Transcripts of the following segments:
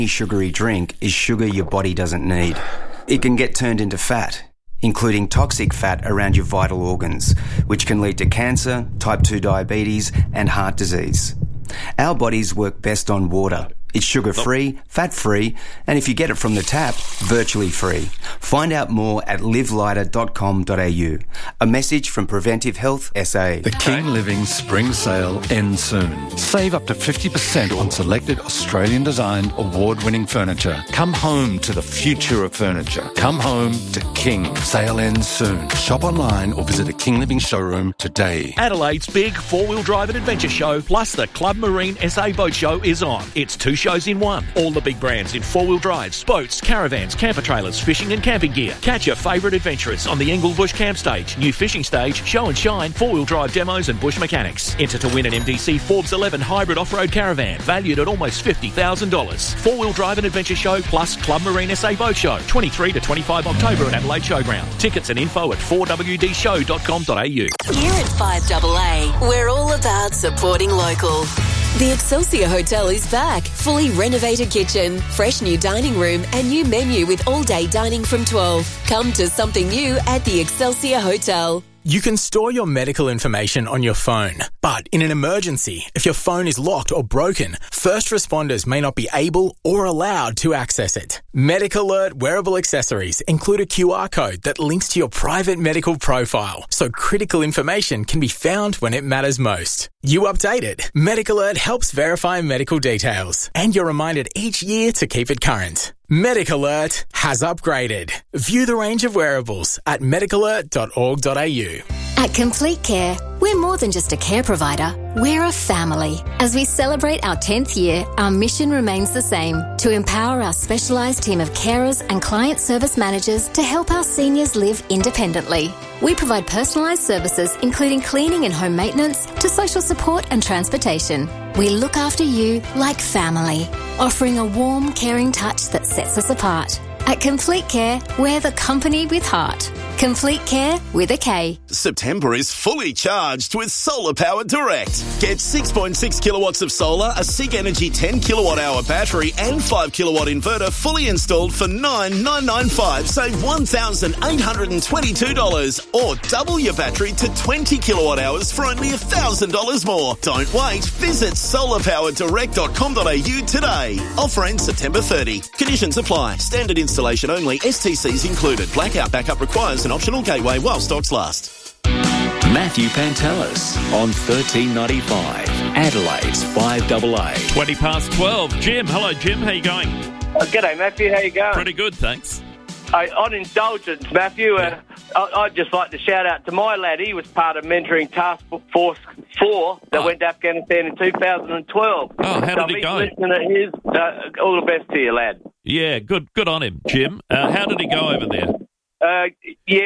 Any sugary drink is sugar your body doesn't need. It can get turned into fat, including toxic fat around your vital organs, which can lead to cancer, type 2 diabetes, and heart disease. Our bodies work best on water. It's sugar-free, fat-free, and if you get it from the tap, virtually free. Find out more at livelighter.com.au. A message from Preventive Health SA. The King Living Spring Sale ends soon. Save up to 50% on selected Australian-designed, award-winning furniture. Come home to the future of furniture. Come home to King. Sale ends soon. Shop online or visit a King Living showroom today. Adelaide's big four-wheel drive and adventure show, plus the Club Marine SA Boat Show is on. It's 2 shows in one. All the big brands in four-wheel drives, boats, caravans, camper trailers, fishing and camping gear. Catch your favourite adventurers on the Englebush Camp Stage, new fishing stage, show and shine, four-wheel drive demos and bush mechanics. Enter to win an MDC Forbes 11 hybrid off-road caravan valued at almost $50,000. Four-wheel drive and adventure show plus Club Marine SA Boat Show, 23 to 25 October at Adelaide Showground. Tickets and info at 4wdshow.com.au. Here at 5AA, we're all about supporting local. The Excelsior Hotel is back. Fully renovated kitchen, fresh new dining room and new menu with all-day dining from 12. Come to something new at the Excelsior Hotel. You can store your medical information on your phone, but in an emergency, if your phone is locked or broken, first responders may not be able or allowed to access it. Medical Alert wearable accessories include a QR code that links to your private medical profile, so critical information can be found when it matters most. You update it. Medical Alert helps verify medical details, and you're reminded each year to keep it current. Medical Alert has upgraded. View the range of wearables at medicalert.org.au. At Complete Care, we're more than just a care provider, we're a family. As we celebrate our 10th year, our mission remains the same, to empower our specialised team of carers and client service managers to help our seniors live independently. We provide personalised services including cleaning and home maintenance to social support and transportation. We look after you like family, offering a warm, caring touch that sets us apart. At Complete Care, we're the company with heart. Complete Care with a K. September is fully charged with Solar Power Direct. Get 6.6 kilowatts of solar, a SIG Energy 10 kilowatt hour battery and 5 kilowatt inverter fully installed for $9,995. Save $1,822 or double your battery to 20 kilowatt hours for only $1,000 more. Don't wait. Visit solarpowerdirect.com.au today. Offer ends September 30. Conditions apply. Standard installation only. STCs included. Blackout backup requires an optional gateway while stocks last. Matthew Pantelis on 1395, Adelaide's 5AA. 20 past 12. Jim, hello Jim, how you going? G'day Matthew, how you going? Pretty good, thanks. On indulgence, Matthew, I'd just like to shout out to my lad. He was part of mentoring Task Force 4 that went to Afghanistan in 2012. Oh, how did he go? Listening to his, all the best to you, lad. Yeah, good on him, Jim. How did he go over there? He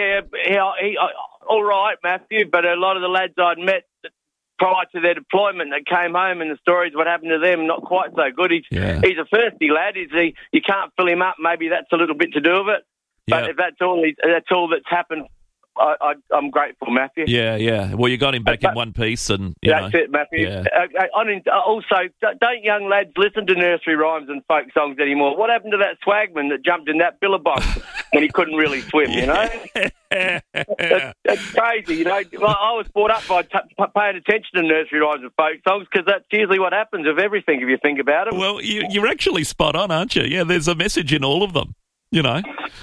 all right, Matthew, but a lot of the lads I'd met prior to their deployment that came home and the stories what happened to them, not quite so good. He's a thirsty lad. You can't fill him up. Maybe that's a little bit to do with it. But if that's all that's happened, I'm grateful, Matthew. Yeah. Well, you got him back in one piece, and that's it, Matthew. Yeah. Also, don't young lads listen to nursery rhymes and folk songs anymore? What happened to that swagman that jumped in that billabong when he couldn't really swim? You know, that's crazy. You know, I was brought up by paying attention to nursery rhymes and folk songs because that's usually what happens with everything if you think about it. Well, you're actually spot on, aren't you? Yeah, there's a message in all of them. You know.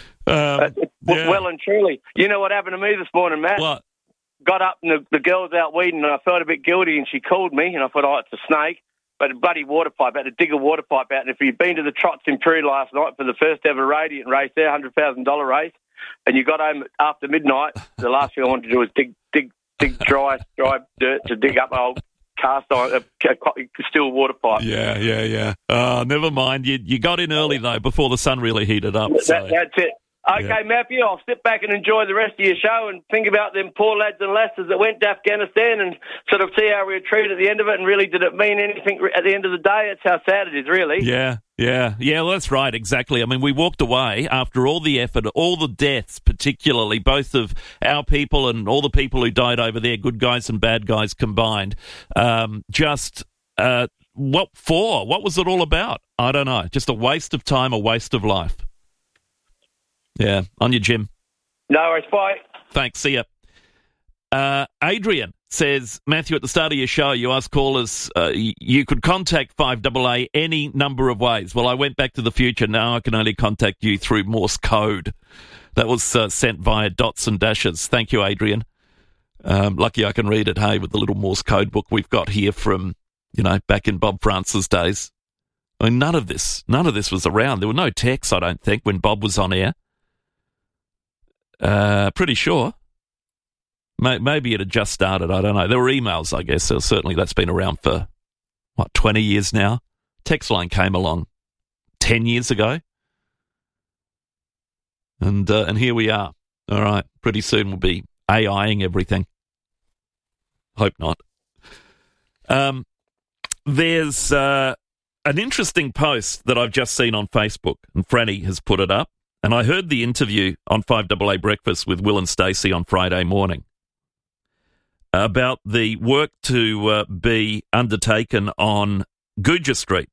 Well and truly. You know what happened to me this morning, Matt? What? Got up and the girl's out weeding and I felt a bit guilty and she called me and I thought, it's a snake. But a bloody water pipe, had to dig a water pipe out. And if you've been to the Trots in Prairie last night for the first ever Radiant race there, $100,000 race, and you got home after midnight, the last thing I wanted to do was dig dry dirt to dig up an old cast iron, steel water pipe. Yeah. Never mind. You got in early, though, before the sun really heated up. That's it. Okay, Matthew, I'll sit back and enjoy the rest of your show and think about them poor lads and lasses that went to Afghanistan and sort of see how we were treated at the end of it and really did it mean anything at the end of the day? That's how sad it is, really. Yeah, well, that's right, exactly. I mean, we walked away after all the effort, all the deaths, particularly, both of our people and all the people who died over there, good guys and bad guys combined, what for? What was it all about? I don't know. Just a waste of time, a waste of life. Yeah, on you, Jim. No worries, bye. Thanks, see ya. Adrian says, Matthew, at the start of your show, you asked callers you could contact 5AA any number of ways. Well, I went back to the future. Now I can only contact you through Morse code. That was sent via dots and dashes. Thank you, Adrian. Lucky I can read it, hey, with the little Morse code book we've got here from, back in Bob Francis' days. I mean, none of this was around. There were no texts, I don't think, when Bob was on air. Pretty sure. Maybe it had just started. I don't know. There were emails, I guess. So certainly that's been around for, 20 years now? Text line came along 10 years ago. And here we are. All right. Pretty soon we'll be AIing everything. Hope not. There's an interesting post that I've just seen on Facebook, and Franny has put it up. And I heard the interview on 5AA Breakfast with Will and Stacey on Friday morning about the work to be undertaken on Gouger Street.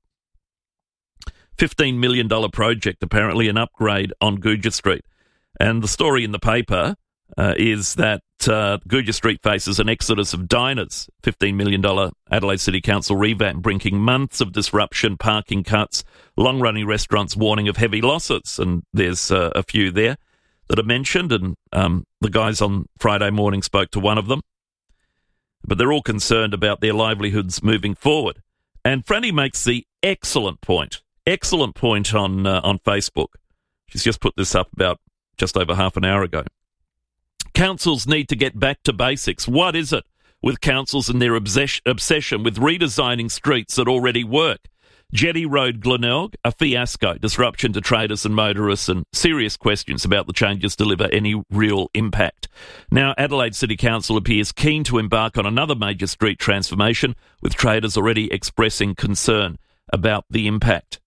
$15 million project, apparently an upgrade on Gouger Street. And the story in the paper is that Gouger Street faces an exodus of diners. $15 million Adelaide City Council revamp, bringing months of disruption, parking cuts, long-running restaurants warning of heavy losses. And there's a few there that are mentioned, and the guys on Friday morning spoke to one of them. But they're all concerned about their livelihoods moving forward. And Franny makes the excellent point on Facebook. She's just put this up about just over half an hour ago. Councils need to get back to basics. What is it with councils and their obsession with redesigning streets that already work? Jetty Road, Glenelg, a fiasco, disruption to traders and motorists, and serious questions about the changes deliver any real impact. Now, Adelaide City Council appears keen to embark on another major street transformation, with traders already expressing concern about the impact.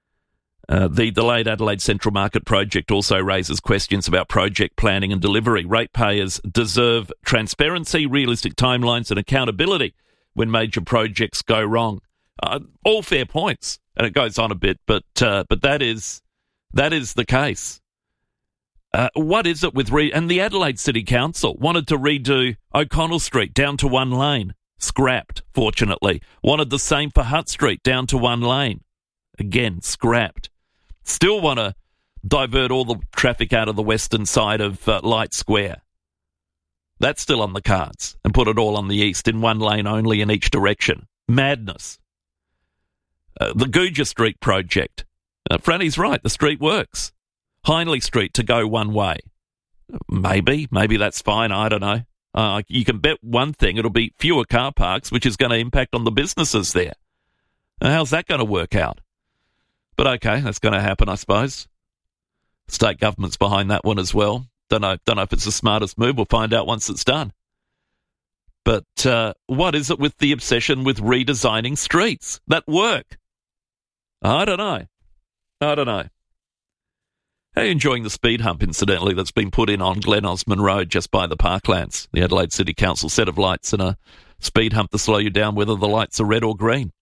The delayed Adelaide Central Market project also raises questions about project planning and delivery. Ratepayers deserve transparency, realistic timelines and accountability when major projects go wrong. All fair points, and it goes on a bit, but that is the case. What is it with and the Adelaide City Council wanted to redo O'Connell Street down to one lane, scrapped. Fortunately, wanted the same for Hutt Street down to one lane, again scrapped. Still want to divert all the traffic out of the western side of Light Square. That's still on the cards, and put it all on the east in one lane only in each direction. Madness. The Gouger Street project. Franny's right, the street works. Hindley Street to go one way. Maybe that's fine, I don't know. You can bet one thing, it'll be fewer car parks, which is going to impact on the businesses there. How's that going to work out? But okay, that's going to happen, I suppose. State government's behind that one as well. Don't know if it's the smartest move. We'll find out once it's done. But what is it with the obsession with redesigning streets that work? I don't know. How are you enjoying the speed hump, incidentally, that's been put in on Glen Osmond Road just by the Parklands? The Adelaide City Council set of lights and a speed hump to slow you down whether the lights are red or green.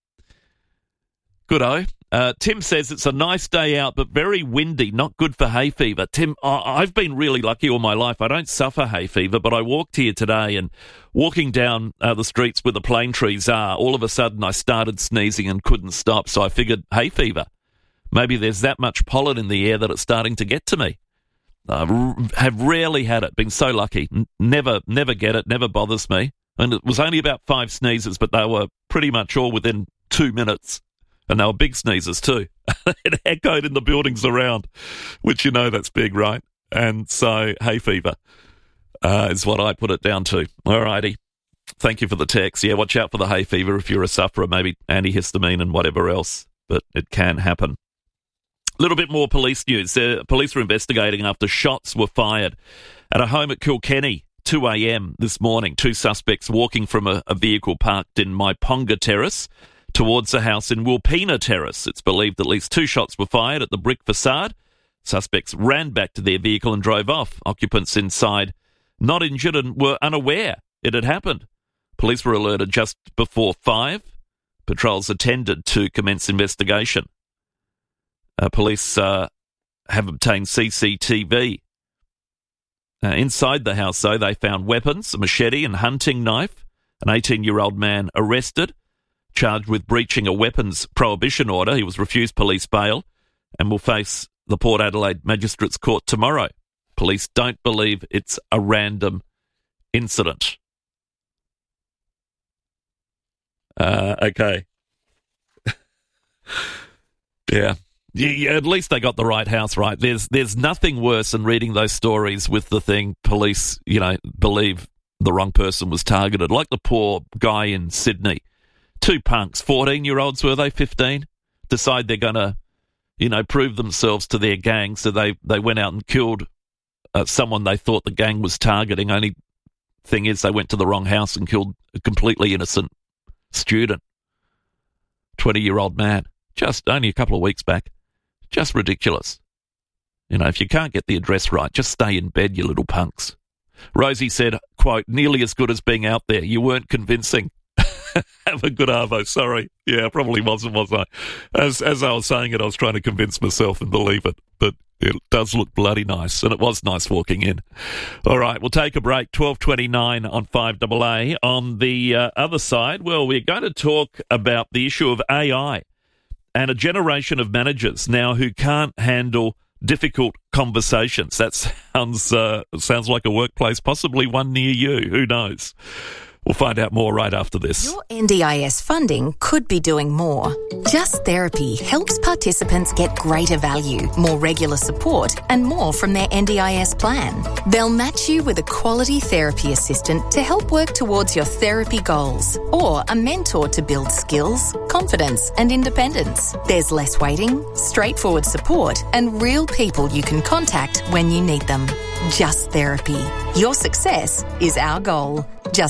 Good-o. Tim says it's a nice day out, but very windy, not good for hay fever. Tim, I've been really lucky all my life. I don't suffer hay fever, but I walked here today, and walking down the streets where the plane trees are, all of a sudden I started sneezing and couldn't stop, so I figured hay fever. Maybe there's that much pollen in the air that it's starting to get to me. I have rarely had it, been so lucky. Never get it, never bothers me. And it was only about 5 sneezes, but they were pretty much all within 2 minutes. And they were big sneezes too. It echoed in the buildings around, which that's big, right? And so hay fever is what I put it down to. All righty. Thank you for the text. Yeah, watch out for the hay fever if you're a sufferer, maybe antihistamine and whatever else, but it can happen. A little bit more police news. Police were investigating after shots were fired at a home at Kilkenny, 2 a.m. this morning. 2 suspects walking from a vehicle parked in Maiponga Terrace towards a house in Wilpena Terrace. It's believed at least 2 shots were fired at the brick facade. Suspects ran back to their vehicle and drove off. Occupants inside, not injured and were unaware it had happened. Police were alerted just before 5. Patrols attended to commence investigation. Police have obtained CCTV. Inside the house, though, they found weapons, a machete and hunting knife. An 18-year-old man arrested, charged with breaching a weapons prohibition order. He was refused police bail and will face the Port Adelaide Magistrates Court tomorrow. Police don't believe it's a random incident. Okay. Yeah. Yeah, at least they got the right house right. There's nothing worse than reading those stories with the thing police, believe the wrong person was targeted. Like the poor guy in Sydney. 2 punks, 14-year-olds were they, 15? Decide they're going to, prove themselves to their gang, so they went out and killed someone they thought the gang was targeting. Only thing is they went to the wrong house and killed a completely innocent student. 20-year-old man. Just only a couple of weeks back. Just ridiculous. If you can't get the address right, just stay in bed, you little punks. Rosie said, quote, nearly as good as being out there. You weren't convincing. Have a good arvo. Sorry. Yeah, probably wasn't, was I? As I was saying it, I was trying to convince myself and believe it. But it does look bloody nice, and it was nice walking in. All right, we'll take a break. 12:29 on 5AA. On the other side, well, we're going to talk about the issue of AI and a generation of managers now who can't handle difficult conversations. That sounds like a workplace, possibly one near you. Who knows? We'll find out more right after this. Your NDIS funding could be doing more. Just Therapy helps participants get greater value, more regular support, and more from their NDIS plan. They'll match you with a quality therapy assistant to help work towards your therapy goals, or a mentor to build skills, confidence, and independence. There's less waiting, straightforward support, and real people you can contact when you need them. Just Therapy. Your success is our goal.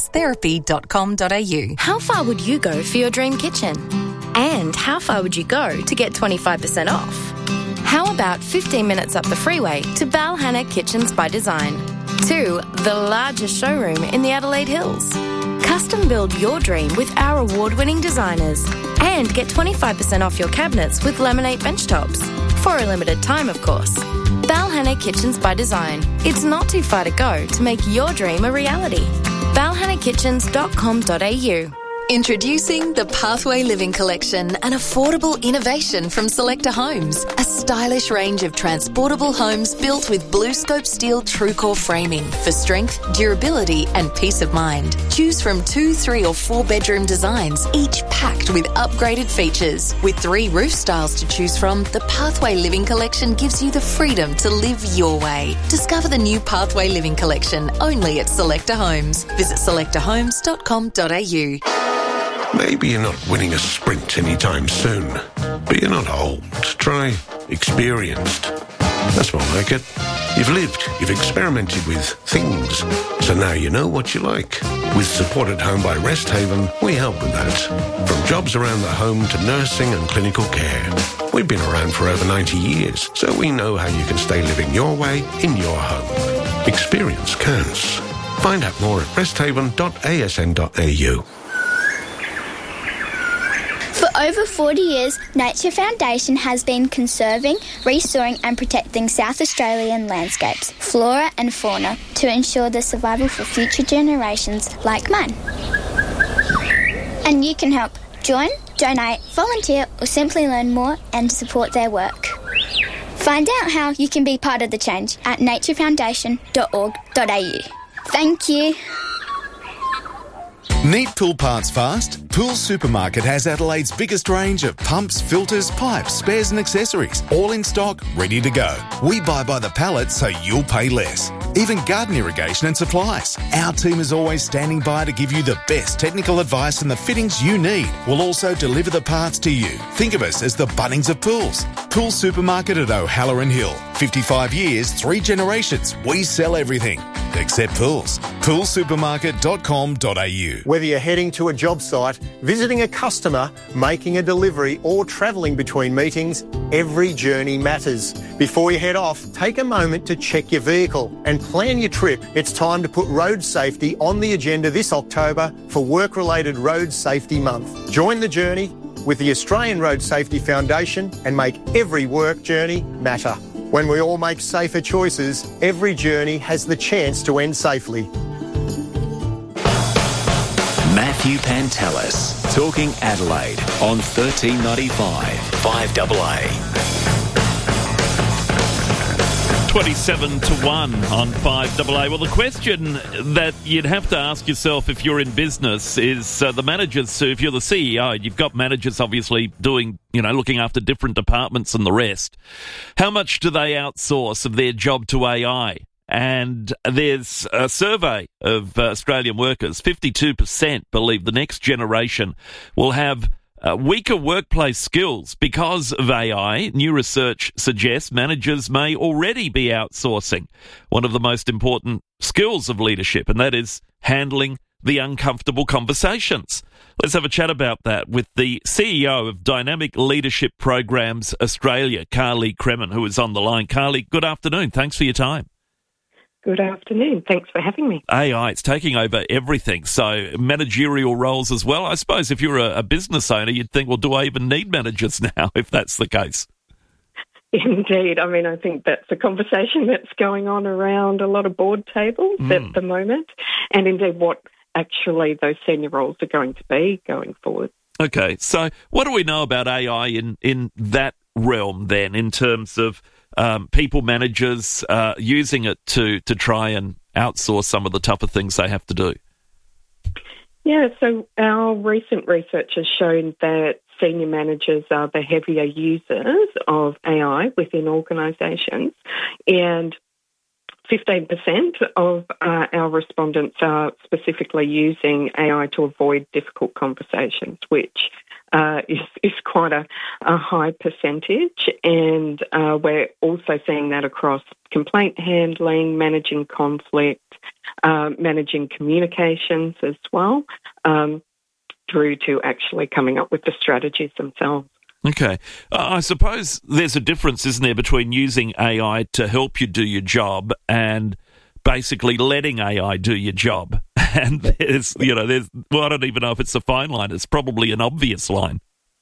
justtherapy.com.au. How far would you go for your dream kitchen? And how far would you go to get 25% off? How about 15 minutes up the freeway to Balhanna Kitchens by Design, to the largest showroom in the Adelaide Hills? Custom build your dream with our award-winning designers and get 25% off your cabinets with laminate bench tops. For a limited time, of course. Balhanna Kitchens by Design. It's not too far to go to make your dream a reality. balhannakitchens.com.au. Introducing the Pathway Living Collection, an affordable innovation from Selector Homes. A stylish range of transportable homes built with BlueScope steel TrueCore framing for strength, durability and peace of mind. Choose from 2, 3 or 4 bedroom designs, each packed with upgraded features. With 3 roof styles to choose from, the Pathway Living Collection gives you the freedom to live your way. Discover the new Pathway Living Collection only at Selector Homes. Visit selectorhomes.com.au. Maybe you're not winning a sprint anytime soon, but you're not old. Try experienced. That's more like it. You've lived, you've experimented with things, so now you know what you like. With Support at Home by Rest Haven, we help with that. From jobs around the home to nursing and clinical care. We've been around for over 90 years, so we know how you can stay living your way in your home. Experience counts. Find out more at resthaven.asn.au. For over 40 years, Nature Foundation has been conserving, restoring and protecting South Australian landscapes, flora and fauna to ensure the survival for future generations like mine. And you can help. Join, donate, volunteer or simply learn more and support their work. Find out how you can be part of the change at naturefoundation.org.au. Thank you. Need pool parts fast? Pool Supermarket has Adelaide's biggest range of pumps, filters, pipes, spares and accessories, all in stock, ready to go. We buy by the pallet so you'll pay less. Even garden irrigation and supplies. Our team is always standing by to give you the best technical advice and the fittings you need. We'll also deliver the parts to you. Think of us as the Bunnings of pools. Pool Supermarket at O'Halloran Hill. 55 years, 3 generations. We sell everything. except pools. Poolsupermarket.com.au. Whether you're heading to a job site, visiting a customer, making a delivery or travelling between meetings, every journey matters. Before you head off, take a moment to check your vehicle and plan your trip. It's time to put road safety on the agenda this October for Work-Related Road Safety Month. Join the journey with the Australian Road Safety Foundation and make every work journey matter. When we all make safer choices, every journey has the chance to end safely. Matthew Pantelis, talking Adelaide on 1395 5AA. 27-1 on 5AA. Well, the question that you'd have to ask yourself if you're in business is the managers. So if you're the CEO, you've got managers obviously doing, looking after different departments and the rest. How much do they outsource of their job to AI? And there's a survey of Australian workers. 52% believe the next generation will have weaker workplace skills because of AI. New research suggests managers may already be outsourcing one of the most important skills of leadership, and that is handling the uncomfortable conversations. Let's have a chat about that with the CEO of Dynamic Leadership Programs Australia, Carly Kremen, who is on the line. Carly, good afternoon. Thanks for your time. Good afternoon. Thanks for having me. AI, it's taking over everything, so managerial roles as well. I suppose if you're a business owner, you'd think, well, do I even need managers now, if that's the case? Indeed. I mean, I think that's a conversation that's going on around a lot of board tables at the moment, and indeed what actually those senior roles are going to be going forward. Okay, so what do we know about AI in that realm then, in terms of people managers using it to try and outsource some of the tougher things they have to do? Yeah, so our recent research has shown that senior managers are the heavier users of AI within organisations, and 15% of our respondents are specifically using AI to avoid difficult conversations, which is quite a high percentage, and we're also seeing that across complaint handling, managing conflict, managing communications as well, through to actually coming up with the strategies themselves. Okay. I suppose there's a difference, isn't there, between using AI to help you do your job and basically letting AI do your job. And there's, I don't even know if it's a fine line. It's probably an obvious line.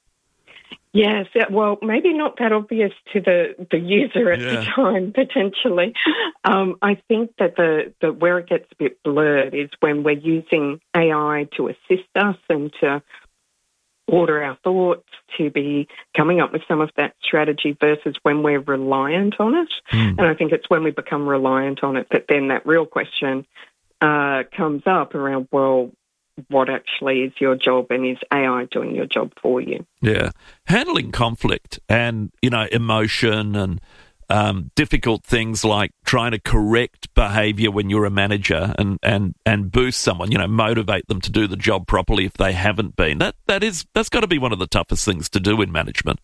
Yes, well, maybe not that obvious to the user at the time, potentially. I think that the where it gets a bit blurred is when we're using AI to assist us and to order our thoughts, to be coming up with some of that strategy, versus when we're reliant on it. And I think it's when we become reliant on it that then that real question comes up around, well, what actually is your job, and is AI doing your job for you? Yeah. Handling conflict and, emotion and difficult things like trying to correct behaviour when you're a manager and boost someone, motivate them to do the job properly if they haven't been. That's got to be one of the toughest things to do in management.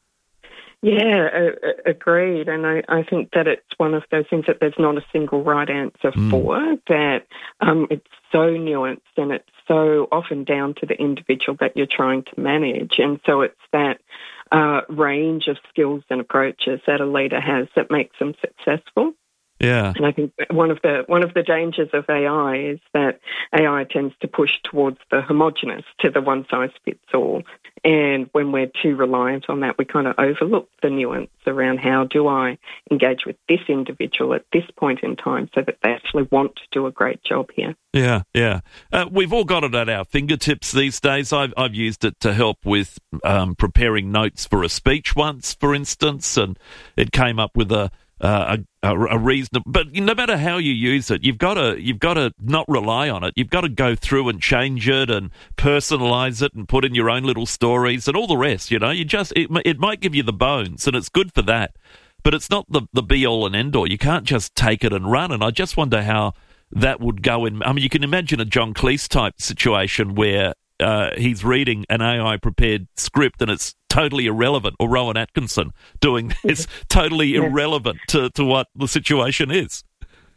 Yeah, agreed. And I think that it's one of those things that there's not a single right answer for, that it's so nuanced and it's so often down to the individual that you're trying to manage. And so it's that range of skills and approaches that a leader has that makes them successful. Yeah. And I think one of the dangers of AI is that AI tends to push towards the homogenous, to the one-size-fits-all. And when we're too reliant on that, we kind of overlook the nuance around how do I engage with this individual at this point in time so that they actually want to do a great job here. Yeah, yeah. We've all got it at our fingertips these days. I've used it to help with preparing notes for a speech once, for instance, and it came up with a reasonable, but no matter how you use it, you've got to not rely on it. You've got to go through and change it and personalize it and put in your own little stories and all the rest. It might give you the bones, and it's good for that, but it's not the be all and end all. You can't just take it and run. And I just wonder how that would go in. I mean, you can imagine a John Cleese type situation where he's reading an AI prepared script and it's totally irrelevant, or Rowan Atkinson doing this, totally irrelevant to what the situation is.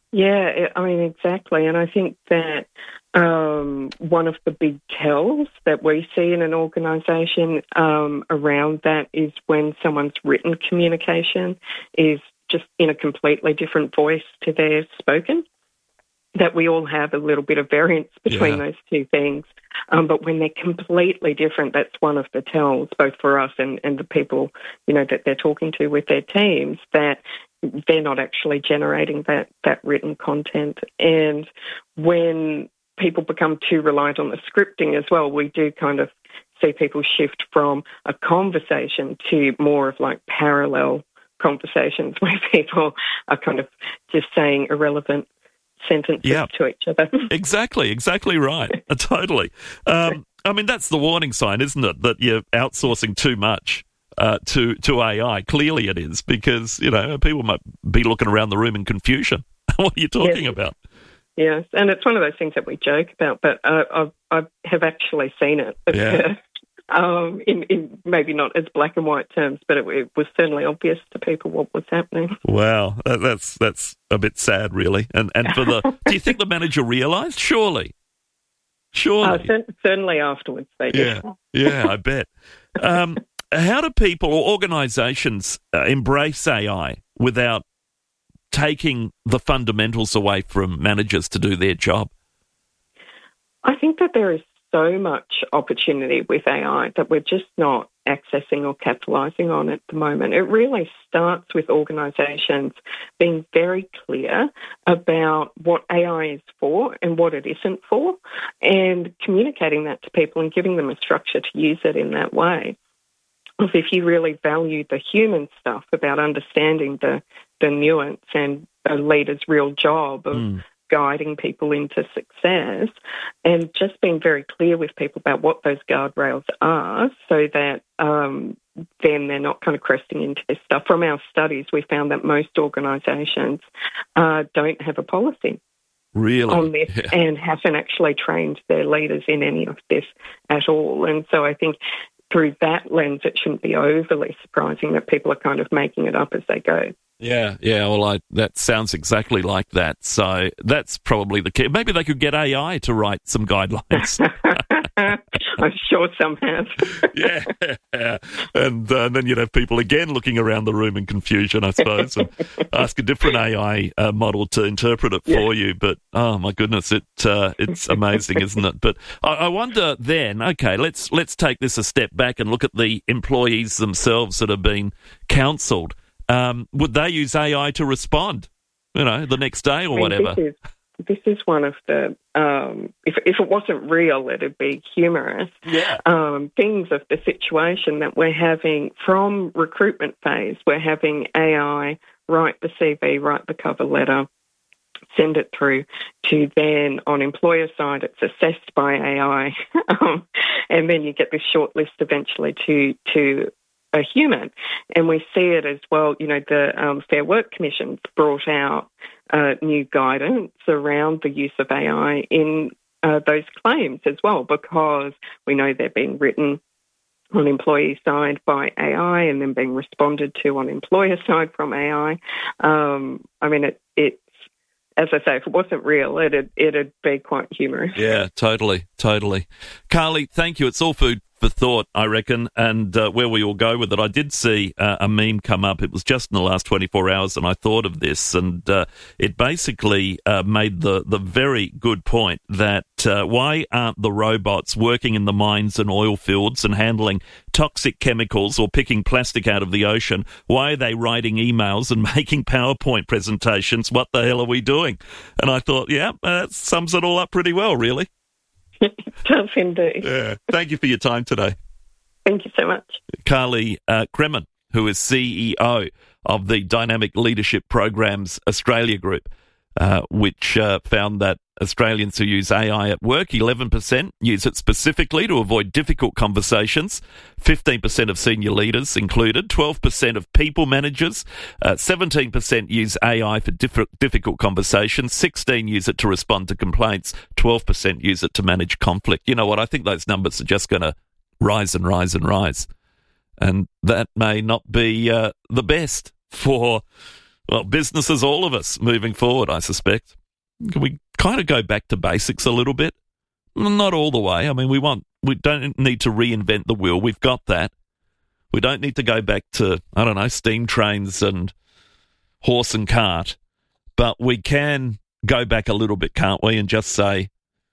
Yeah, I mean, exactly. And I think that one of the big tells that we see in an organisation around that is when someone's written communication is just in a completely different voice to their spoken, that we all have a little bit of variance between those two things. But when they're completely different, that's one of the tells, both for us and the people, that they're talking to with their teams, that they're not actually generating that written content. And when people become too reliant on the scripting as well, we do kind of see people shift from a conversation to more of like parallel conversations where people are kind of just saying irrelevant sentences to each other. Exactly right. Totally. I mean, that's the warning sign, isn't it, that you're outsourcing too much to AI. Clearly it is, because, people might be looking around the room in confusion. What are you talking about? Yes, and it's one of those things that we joke about, but I have actually seen it occur. In maybe not as black and white terms, but it was certainly obvious to people what was happening. Wow, that's a bit sad, really. And for do you think the manager realised? Surely. Certainly afterwards they did. Yeah, I bet. How do people or organisations embrace AI without taking the fundamentals away from managers to do their job? I think that there is so much opportunity with AI that we're just not accessing or capitalising on at the moment. It really starts with organisations being very clear about what AI is for and what it isn't for, and communicating that to people and giving them a structure to use it in that way. If you really value the human stuff about understanding the nuance and a leader's real job of guiding people into success, and just being very clear with people about what those guardrails are, so that then they're not kind of cresting into this stuff. From our studies, we found that most organisations don't have a policy on this and haven't actually trained their leaders in any of this at all. And so I think through that lens, it shouldn't be overly surprising that people are kind of making it up as they go. Yeah. Well, that sounds exactly like that. So that's probably the key. Maybe they could get AI to write some guidelines. I'm sure some have. Yeah. And then you'd have people again looking around the room in confusion, I suppose, and ask a different AI model to interpret it for you. But, oh, my goodness, it's amazing, isn't it? But I wonder then, okay, let's take this a step back and look at the employees themselves that have been counselled. Would they use AI to respond, the next day or whatever? This is one of the, if it wasn't real, it'd be humorous, things of the situation that we're having from recruitment phase. We're having AI write the CV, write the cover letter, send it through to then on employer side, it's assessed by AI. And then you get this short list eventually to a human. And we see it as well, the Fair Work Commission brought out new guidance around the use of AI in those claims as well, because we know they're being written on employee side by AI and then being responded to on employer side from AI. I mean, it's, as I say, if it wasn't real, it'd be quite humorous. Yeah, totally. Carly, thank you. It's all food for thought, I reckon, and where we all go with it. I did see a meme come up. It was just in the last 24 hours, and I thought of this, and it basically made the very good point that why aren't the robots working in the mines and oil fields and handling toxic chemicals or picking plastic out of the ocean? Why are they writing emails and making PowerPoint presentations? What the hell are we doing? And I thought, that sums it all up pretty well, really. It does indeed. Yeah. Thank you for your time today. Thank you so much. Carly Kremen, who is CEO of the Dynamic Leadership Programs Australia Group, which found that Australians who use AI at work, 11% use it specifically to avoid difficult conversations, 15% of senior leaders included, 12% of people managers, 17% use AI for difficult conversations, 16% use it to respond to complaints, 12% use it to manage conflict. You know what? I think those numbers are just going to rise and rise and rise. And that may not be the best for Well, businesses, all of us, moving forward, I suspect. Can we kind of go back to basics a little bit? Not all the way. I mean, we don't need to reinvent the wheel. We've got that. We don't need to go back to, I don't know, steam trains and horse and cart. But we can go back a little bit, can't we, and just say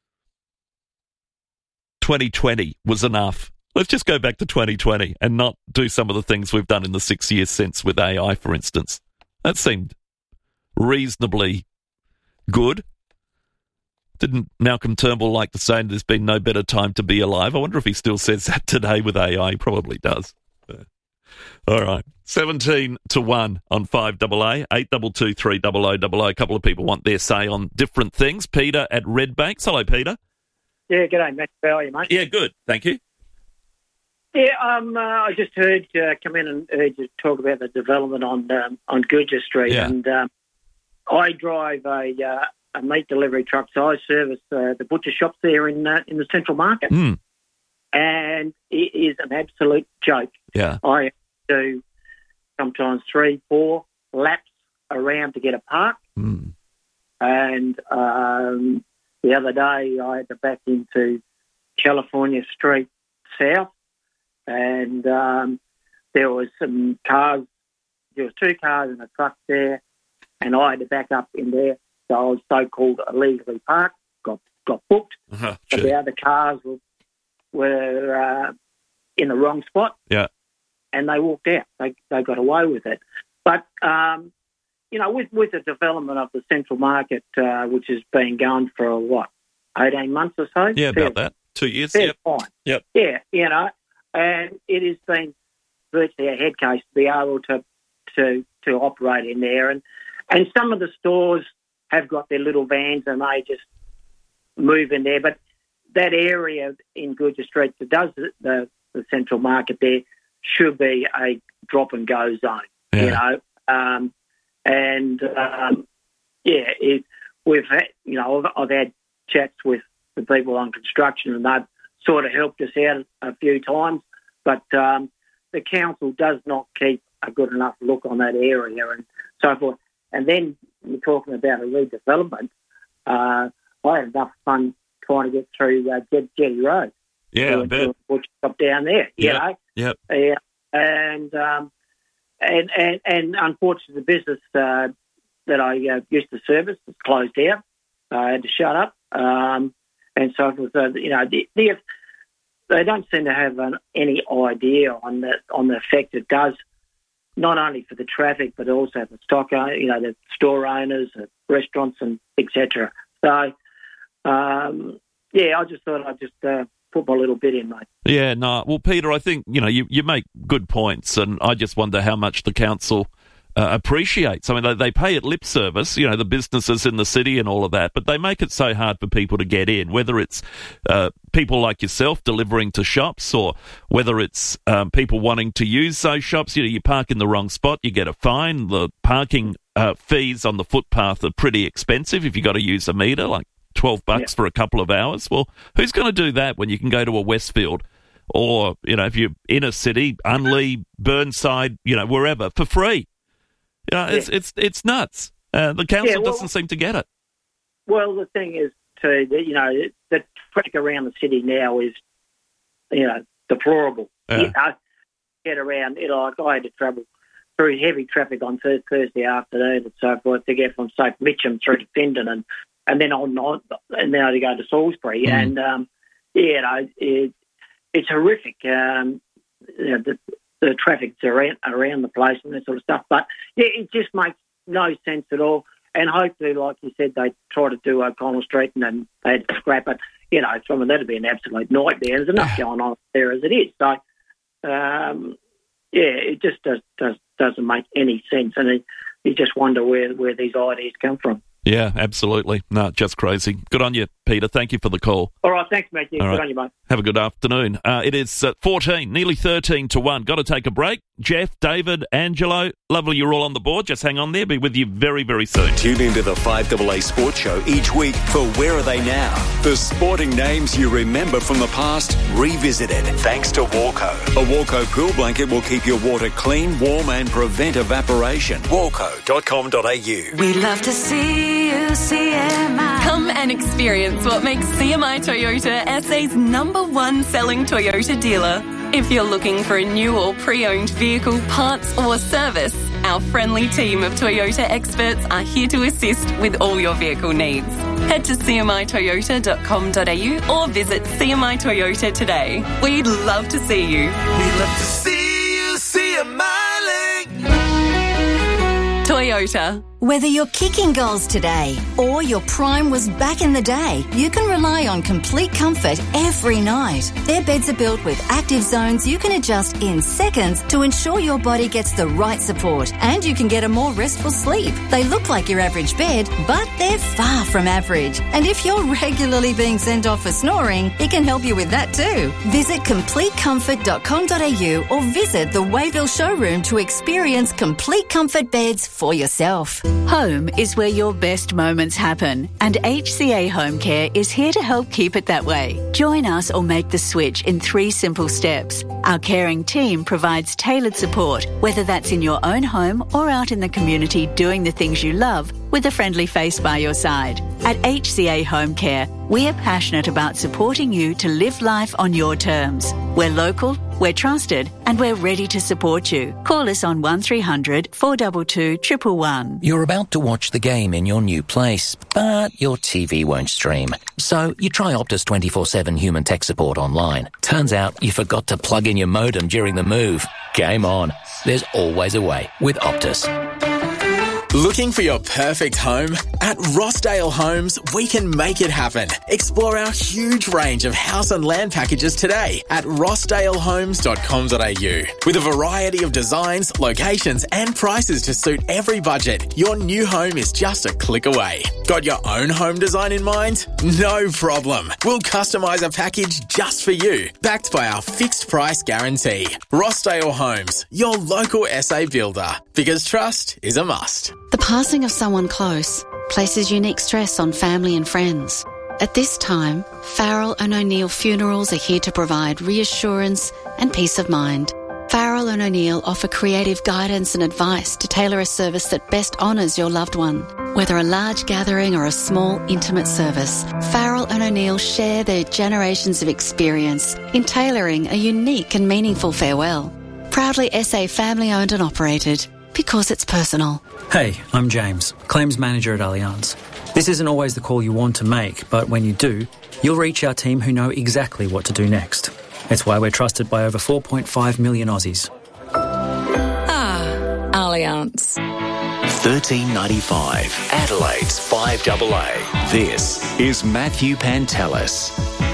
2020 was enough. Let's just go back to 2020 and not do some of the things we've done in the 6 years since with AI, for instance. That seemed reasonably good. Didn't Malcolm Turnbull like to say there's been no better time to be alive? I wonder if he still says that today with AI. He probably does. All right. 17 to 1 on 5AA, 822 300 00. A couple of people want their say on different things. Peter at Redbanks. Hello, Peter. Yeah, g'day, Matt. How are you, mate? Yeah, good. Thank you. Yeah, I just heard you come in and heard you talk about the development on Gurja Street, and I drive a meat delivery truck, so I service the butcher shops there in the Central Market, and it is an absolute joke. Yeah, I do sometimes 3-4 laps around to get a park, and the other day I had to back into California Street South. And there was some cars. There was 2 cars and a truck there, and I had to back up in there. So I was so-called illegally parked. Got booked. But the other cars were in the wrong spot. Yeah, and they walked out. They got away with it. But with the development of the Central Market, which has been going for 18 months or so. Yeah, about that. 2 years. Yep. Fine. Yep. Yeah, and it has been virtually a head case to be able to operate in there. And some of the stores have got their little vans and they just move in there. But that area in Gurja Street that does the Central Market there should be a drop-and-go zone, we've had, I've had chats with the people on construction and they've sort of helped us out a few times, but the council does not keep a good enough look on that area and so forth. And then you're talking about a redevelopment. I had enough fun trying to get through Jetty Road. Yeah, I bet. Which up down there, Yep. Yeah, and unfortunately, the business that I used to service was closed down. I had to shut up. And so forth. They don't seem to have any idea on the effect it does, not only for the traffic but also the stock, the store owners, the restaurants, and etc. So, I just thought I'd just put my little bit in, mate. Yeah, no. Well, Peter, I think you make good points, and I just wonder how much the council appreciates. I mean, they pay it lip service, the businesses in the city and all of that, but they make it so hard for people to get in, whether it's people like yourself delivering to shops or whether it's people wanting to use those shops. You park in the wrong spot, you get a fine. The parking fees on the footpath are pretty expensive if you got to use a meter, like $12 for a couple of hours. Well, who's going to do that when you can go to a Westfield or, if you're in a city, Unley, Burnside, wherever, for free? It's nuts. The council doesn't seem to get it. Well, the thing is, too, that the traffic around the city now is, deplorable. Get around, I had to travel through heavy traffic on Thursday afternoon and so forth to get from St Mitcham through to Findon and then on and now to go to Salisbury. And it's horrific. The traffic's around the place and that sort of stuff. But, it just makes no sense at all. And hopefully, like you said, they try to do O'Connell Street and then they had to scrap it. That'd be an absolute nightmare. There's enough going on there as it is. So, it just doesn't make any sense. And you just wonder where these ideas come from. Yeah, absolutely. No, just crazy. Good on you, Peter. Thank you for the call. All right, thanks, Matthew. All Good right. on you, mate. Have a good afternoon. It is 14, nearly 13 to 1. Got to take a break. Jeff, David, Angelo, lovely you're all on the board. Just hang on there. Be with you very, very soon. Tune into the 5AA Sports Show each week for Where Are They Now? The sporting names you remember from the past, revisited. Thanks to Walco. A Walco pool blanket will keep your water clean, warm and prevent evaporation. Walco.com.au. We love to see you, CMI. Come and experience what makes CMI Toyota SA's #1 selling Toyota dealer. If you're looking for a new or pre-owned vehicle, parts or service, our friendly team of Toyota experts are here to assist with all your vehicle needs. Head to cmitoyota.com.au or visit CMI Toyota today. We'd love to see you. We love to see you, CMI. Toyota. Whether you're kicking goals today or your prime was back in the day, you can rely on complete comfort every night. Their beds are built with active zones you can adjust in seconds to ensure your body gets the right support and you can get a more restful sleep. They look like your average bed, but they're far from average. And if you're regularly being sent off for snoring, it can help you with that too. Visit CompleteComfort.com.au or visit the Wayville showroom to experience complete comfort beds for yourself. Home is where your best moments happen, and HCA Home Care is here to help keep it that way. Join us or make the switch in 3 simple steps. Our caring team provides tailored support, whether that's in your own home or out in the community doing the things you love with a friendly face by your side. At HCA Home Care, we are passionate about supporting you to live life on your terms. We're local, we're trusted, and we're ready to support you. Call us on 1300 422 111. You're about to watch the game in your new place, but your TV won't stream. So you try Optus 24/7 human tech support online. Turns out you forgot to plug in your modem during the move. Game on. There's always a way with Optus. Looking for your perfect home? At Rossdale Homes, we can make it happen. Explore our huge range of house and land packages today at rossdalehomes.com.au. With a variety of designs, locations and prices to suit every budget, your new home is just a click away. Got your own home design in mind? No problem. We'll customise a package just for you, backed by our fixed price guarantee. Rossdale Homes, your local SA builder. Because trust is a must. The passing of someone close places unique stress on family and friends. At this time, Farrell and O'Neill Funerals are here to provide reassurance and peace of mind. Farrell and O'Neill offer creative guidance and advice to tailor a service that best honours your loved one. Whether a large gathering or a small, intimate service, Farrell and O'Neill share their generations of experience in tailoring a unique and meaningful farewell. Proudly SA family-owned and operated, because it's personal. Hey, I'm James, Claims Manager at Allianz. This isn't always the call you want to make, but when you do, you'll reach our team who know exactly what to do next. It's why we're trusted by over 4.5 million Aussies. Allianz. 1395, Adelaide's 5AA. This is Matthew Pantelis.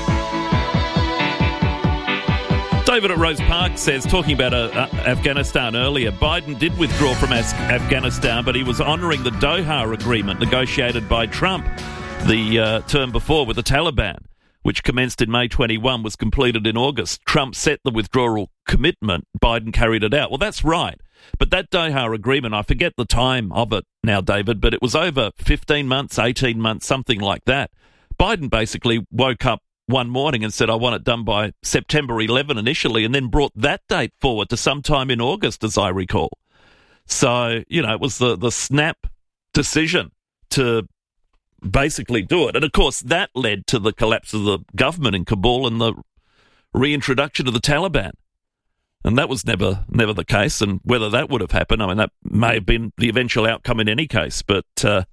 David at Rose Park says, talking about Afghanistan earlier, Biden did withdraw from Afghanistan, but he was honouring the Doha Agreement negotiated by Trump the term before with the Taliban, which commenced in May 21, was completed in August. Trump set the withdrawal commitment. Biden carried it out. Well, that's right. But that Doha Agreement, I forget the time of it now, David, but it was over 15 months, 18 months, something like that. Biden basically woke up one morning and said, I want it done by September 11 initially, and then brought that date forward to sometime in August, as I recall. So, you know, it was the snap decision to basically do it. And, of course, that led to the collapse of the government in Kabul and the reintroduction of the Taliban. And that was never the case. And whether that would have happened, I mean, that may have been the eventual outcome in any case. But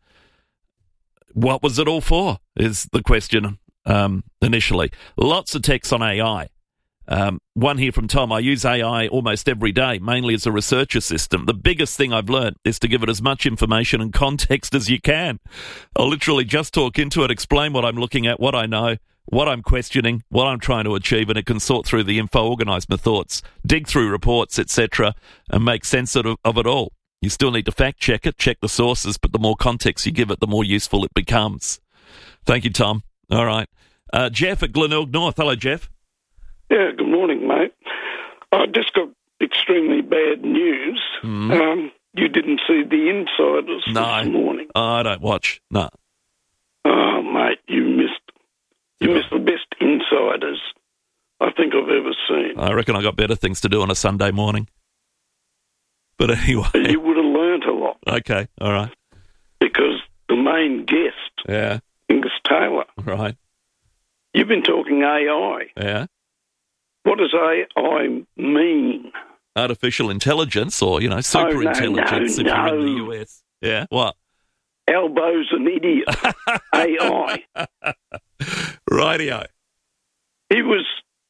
what was it all for is the question. Initially. Lots of texts on AI. One here from Tom. I use AI almost every day, mainly as a research assistant. The biggest thing I've learned is to give it as much information and context as you can. I'll literally just talk into it, explain what I'm looking at, what I know, what I'm questioning, what I'm trying to achieve, and it can sort through the info, organise my thoughts, dig through reports, etc., and make sense of it all. You still need to fact check it, check the sources, but the more context you give it, the more useful it becomes. Thank you, Tom. All right. Jeff at Glenelg North. Hello, Jeff. Yeah, good morning, mate. I just got extremely bad news. You didn't see The Insiders this morning. I don't watch. No. Oh, mate, you missed the best Insiders I think I've ever seen. I reckon I got better things to do on a Sunday morning. But anyway. You would have learnt a lot. Okay, all right. Because the main guest, Angus Taylor. Right. You've been talking AI. Yeah. What does AI mean? Artificial intelligence or, super intelligence if you're in the US. Yeah, what? Albo's an idiot. AI. Rightio. He was...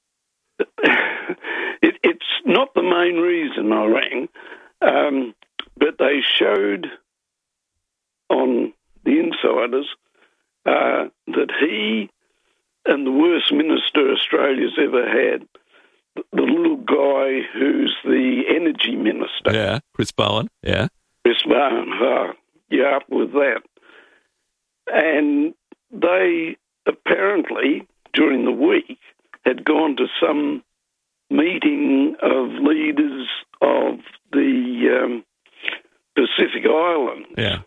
It's not the main reason I rang, but they showed on The Insiders that he and the worst minister Australia's ever had, the little guy who's the energy minister. Yeah, Chris Bowen, yeah. Chris Bowen, you're up with that. And they apparently, during the week, had gone to some meeting of leaders of the Pacific Islands. Yeah.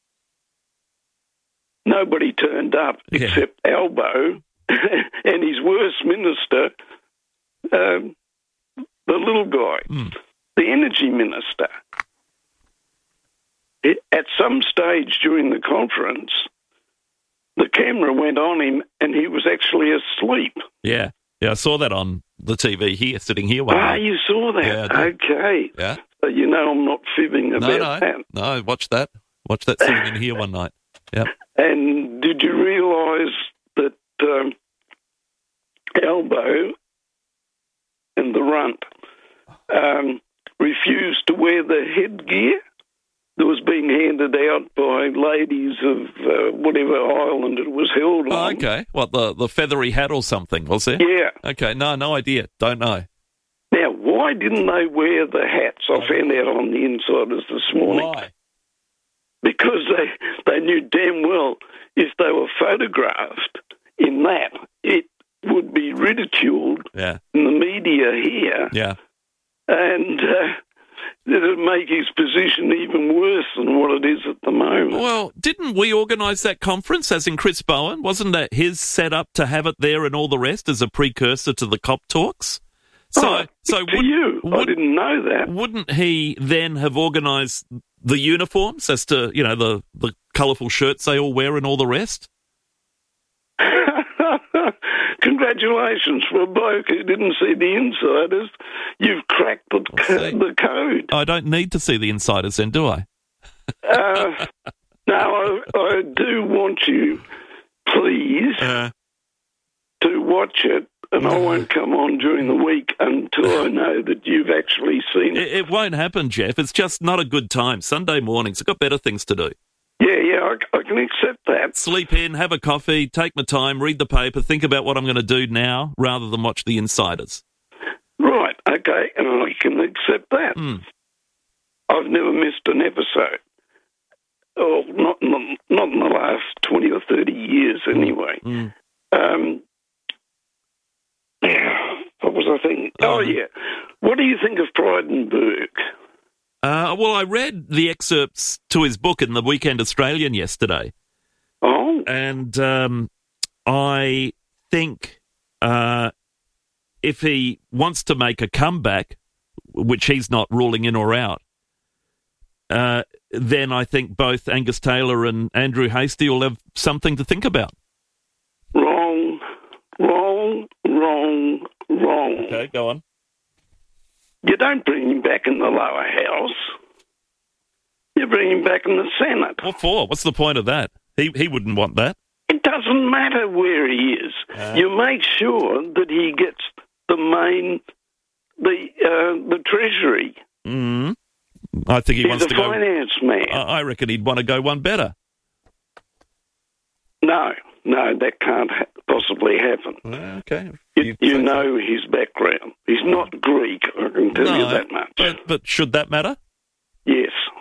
Nobody turned up except Albo and his worst minister, the little guy, the energy minister. At some stage during the conference, the camera went on him and he was actually asleep. Yeah, I saw that on the TV here, sitting here. One night. You saw that? Yeah, okay. Yeah. So I'm not fibbing about that. No, watch that. Watch that sitting in here one night. Yeah. And did you realise that Albo and the runt refused to wear the headgear that was being handed out by ladies of whatever island it was held on? Oh, okay. What, the feathery hat or something, was there? Yeah. Okay, no idea. Don't know. Now, why didn't they wear the hats? I found out on the Insiders this morning. Why? Because they knew damn well if they were photographed in that, it would be ridiculed in the media here. Yeah. And it would make his position even worse than what it is at the moment. Well, didn't we organise that conference, as in Chris Bowen? Wasn't that his setup to have it there and all the rest as a precursor to the COP talks? I didn't know that. Wouldn't he then have organised the uniforms as to, the colourful shirts they all wear and all the rest? Congratulations for a bloke who didn't see the Insiders. You've cracked the code. I don't need to see the Insiders then, do I? No, I do want you, please, to watch it. And I won't come on during the week until I know that you've actually seen it. It won't happen, Jeff. It's just not a good time. Sunday mornings, I've got better things to do. Yeah, I can accept that. Sleep in, have a coffee, take my time, read the paper, think about what I'm going to do now rather than watch the Insiders. Right, okay, and I can accept that. I've never missed an episode. Oh, not in the last 20 or 30 years anyway. What was I thinking? Oh, yeah. What do you think of Frydenberg? Well, I read the excerpts to his book in the Weekend Australian yesterday. Oh. And I think if he wants to make a comeback, which he's not ruling in or out, then I think both Angus Taylor and Andrew Hastie will have something to think about. Wrong. Okay, go on. You don't bring him back in the lower house. You bring him back in the Senate. What for? What's the point of that? He wouldn't want that. It doesn't matter where he is. You make sure that he gets the Treasury. I think he wants to go... He's a finance man. I reckon he'd want to go one better. No, that can't possibly happen. Okay. You know his background. He's not Greek, I can tell you that much. But should that matter? Yes.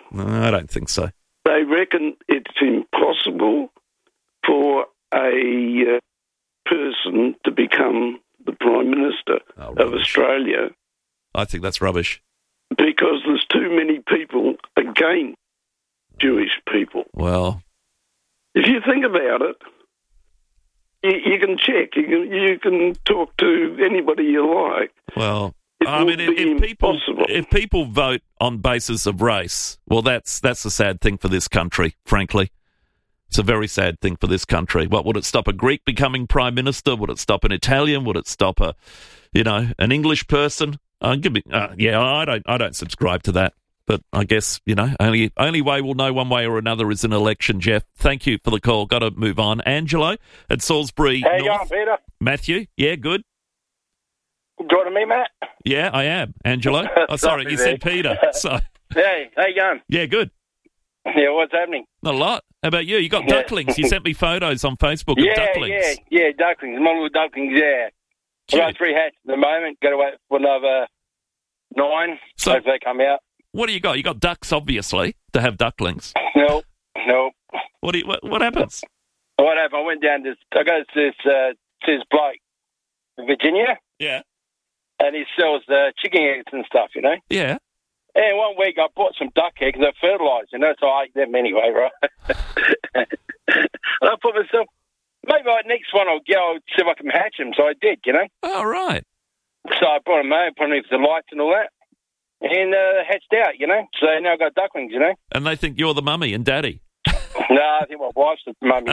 No, I don't think so. They reckon it's impossible for a person to become the Prime Minister of Australia. I think that's rubbish. Because there's too many people against Jewish people. Well, if you think about it, you can check. You can talk to anybody you like. Well, I mean, if people vote on basis of race, well, that's a sad thing for this country, frankly. It's a very sad thing for this country. What, would it stop a Greek becoming Prime Minister? Would it stop an Italian? Would it stop an English person? I don't subscribe to that. But I guess, only way we'll know one way or another is an election, Jeff. Thank you for the call. Got to move on. Angelo at Salisbury How you North. going, Peter? Matthew? Yeah, good. Joining me, Matt? Yeah, I am. Angelo? Oh, sorry, you said Peter. So. Hey, how you going? Yeah, good. Yeah, what's happening? Not a lot. How about you? You got ducklings. You sent me photos on Facebook of ducklings. Yeah, ducklings. My little ducklings, yeah. I've got 3 hatches at the moment. Got to wait for another 9. So hopefully they come out. What do you got? You got ducks, obviously, to have ducklings. No. What happens? What happened? I went down I go to this bloke in Virginia. Yeah. And he sells chicken eggs and stuff, Yeah. And one week I bought some duck eggs. They're fertilised, so I ate them anyway, right? And I thought to myself, maybe next one I'll go see if I can hatch them. So I did, Oh, right. So I brought them home, put them into the lights and all that. And hatched out, So now I've got ducklings, And they think you're the mummy and daddy. No, I think my wife's the mummy.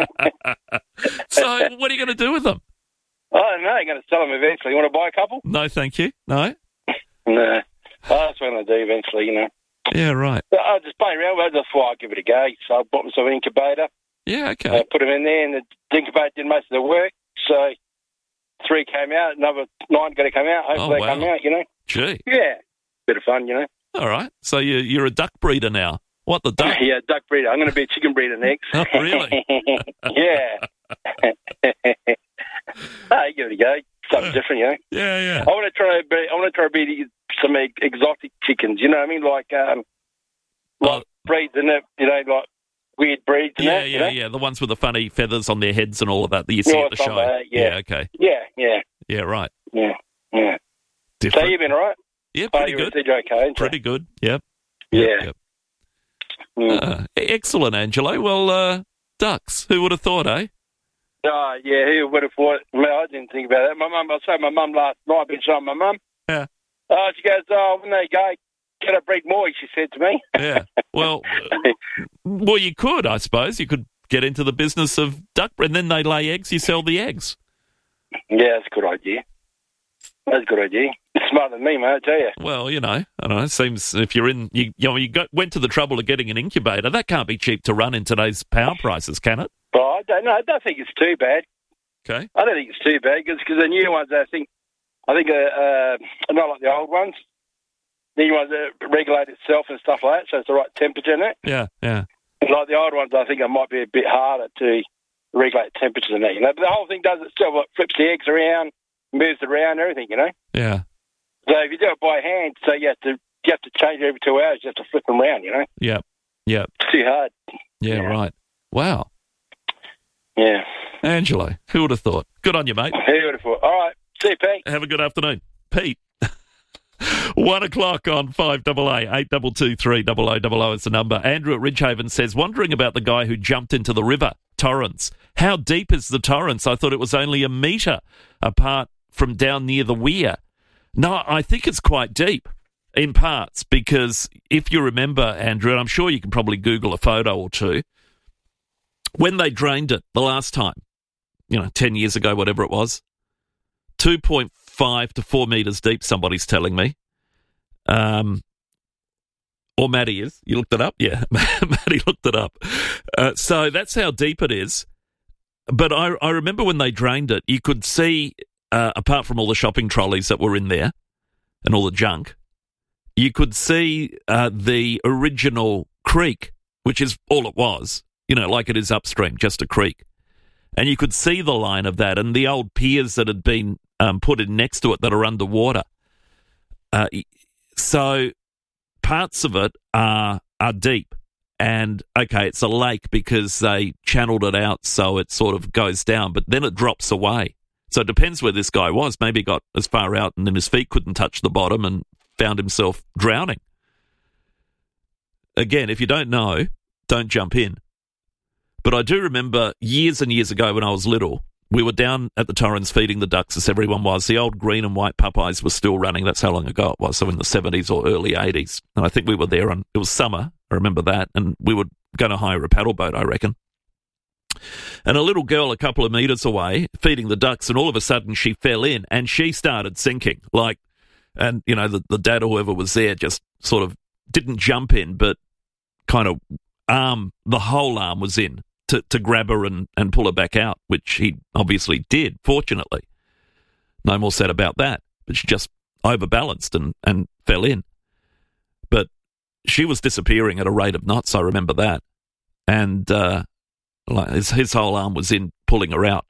So what are you going to do with them? I don't know. I'm going to sell them eventually. You want to buy a couple? No, thank you. No? No. That's what I'm going to do eventually, Yeah, right. So I just play around with it. I thought I'd give it a go. So I bought myself an incubator. Yeah, okay. Put them in there, and the incubator did most of the work. So 3 came out, another 9 got to come out. Hopefully they come out, Gee. Yeah. Bit of fun, All right. So you're a duck breeder now. What, the duck? Yeah, duck breeder. I'm going to be a chicken breeder next. Oh, really? Yeah. Give it a go. Something different, Yeah. I want to try to breed some exotic chickens. You know what I mean? Like breeds in it. Like weird breeds. And Yeah. The ones with the funny feathers on their heads and all of that you see at the show. Yeah. Okay. Yeah. Yeah. Right. Yeah. Different. So you've been all right? Yeah, pretty good. Okay, pretty good. Yep. Yeah. Excellent, Angelo. Well, ducks. Who would have thought, eh? Yeah, who would have thought? I didn't think about that. I saw my mum last night. I've been showing my mum. Yeah. She goes, when they go, can I breed more? She said to me. Yeah. Well, you could, I suppose. You could get into the business of duck breed, and then they lay eggs. You sell the eggs. Yeah, that's a good idea. That's a good idea. You're smarter than me, mate, I tell you. Well, I don't know. It seems if you're in, went to the trouble of getting an incubator. That can't be cheap to run in today's power prices, can it? Well, I don't know. I don't think it's too bad. Okay. I don't think it's too bad because the new ones, I think are not like the old ones. The new ones regulate itself and stuff like that, so it's the right temperature in it. Yeah. Like the old ones, I think it might be a bit harder to regulate temperatures in that. But the whole thing does itself. It flips the eggs around, moves around, everything. Yeah. So if you do it by hand, so you have to change it every 2 hours. You have to flip them around. Yep. It's too hard. Yeah. Right. Wow. Yeah. Angelo, who would have thought? Good on you, mate. Who would have thought? All right. See you, Pete. Have a good afternoon. Pete. 1 o'clock on 5AA, 822 30000 is the number. Andrew at Ridgehaven says, wondering about the guy who jumped into the river, Torrens. How deep is the Torrens? I thought it was only a metre apart from down near the weir. No, I think it's quite deep in parts because if you remember, Andrew, and I'm sure you can probably Google a photo or two, when they drained it the last time, 10 years ago, whatever it was, 2.5 to 4 metres deep, somebody's telling me. Or Maddie is. You looked it up? Yeah, Maddie looked it up. So that's how deep it is. But I remember when they drained it, you could see, apart from all the shopping trolleys that were in there and all the junk, you could see the original creek, which is all it was, like it is upstream, just a creek. And you could see the line of that and the old piers that had been put in next to it that are underwater. So parts of it are are deep. And, okay, it's a lake because they channeled it out so it sort of goes down, but then it drops away. So it depends where this guy was. Maybe he got as far out and then his feet couldn't touch the bottom and found himself drowning. Again, if you don't know, don't jump in. But I do remember years and years ago when I was little, we were down at the Torrens feeding the ducks, as everyone was. The old green and white Popeyes were still running. That's how long ago it was, so in the 70s or early 80s. And I think we were there, and it was summer, I remember that, and we were going to hire a paddle boat, I reckon. And a little girl a couple of metres away feeding the ducks, and all of a sudden she fell in, and she started sinking. And, you know, the dad or whoever was there just sort of didn't jump in, but kind of the whole arm was in to grab her and pull her back out, which he obviously did, fortunately. No more said about that. But she just overbalanced and fell in. But she was disappearing at a rate of knots, I remember that. And his whole arm was in pulling her out.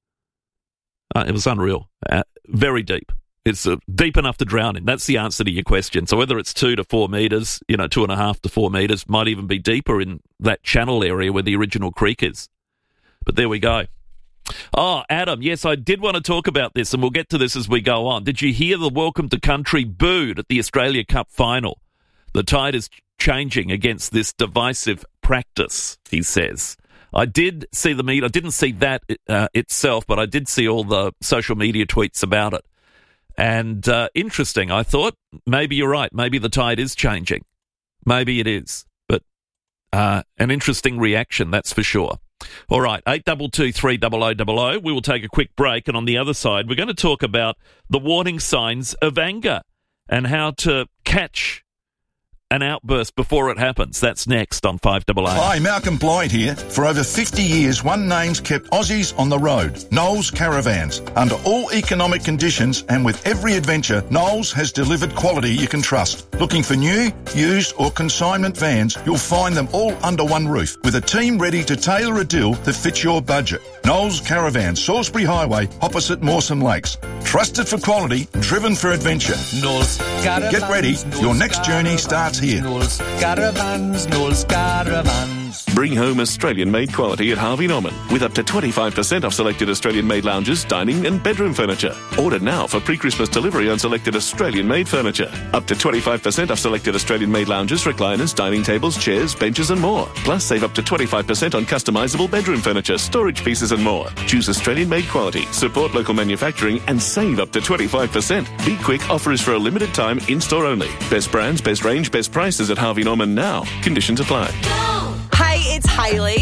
It was unreal. Very deep. It's deep enough to drown in. That's the answer to your question. So whether it's 2 to 4 metres, 2.5 to 4 metres, might even be deeper in that channel area where the original creek is. But there we go. Oh, Adam, yes, I did want to talk about this, and we'll get to this as we go on. Did you hear the Welcome to Country booed at the Australia Cup final? The tide is changing against this divisive practice, he says. I did see the meet. I didn't see that itself, but I did see all the social media tweets about it. And interesting, I thought. Maybe you're right. Maybe the tide is changing. Maybe it is. But an interesting reaction, that's for sure. All right, 822 300 We will take a quick break. And on the other side, we're going to talk about the warning signs of anger and how to catch an outburst before it happens. That's next on 5AA. Hi, Malcolm Blythe here. For over 50 years, one name's kept Aussies on the road. Knowles Caravans. Under all economic conditions and with every adventure, Knowles has delivered quality you can trust. Looking for new, used or consignment vans, you'll find them all under one roof with a team ready to tailor a deal that fits your budget. Knowles Caravans, Salisbury Highway, opposite Mawson Lakes. Trusted for quality, driven for adventure. Knowles Caravans. Get ready. Your next journey starts here. Knowles Caravans, Knowles Caravans. Bring home Australian-made quality at Harvey Norman with up to 25% off selected Australian-made lounges, dining and bedroom furniture. Order now for pre-Christmas delivery on selected Australian-made furniture. Up to 25% off selected Australian-made lounges, recliners, dining tables, chairs, benches and more. Plus save up to 25% on customisable bedroom furniture, storage pieces and more. Choose Australian-made quality, support local manufacturing and save up to 25%. Be quick, offer is for a limited time, in-store only. Best brands, best range, best prices at Harvey Norman now. Conditions apply. Hey, it's Hayley.